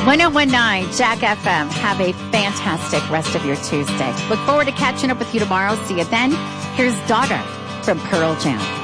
1019 Jack FM. Have a fantastic rest of your Tuesday. Look forward to catching up with you tomorrow. See you then. Here's Daughter from Pearl Jam.